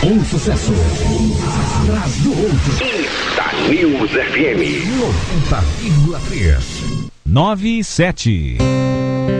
Um sucesso atrás do outro. Itanews FM 90,3. 9 e 7.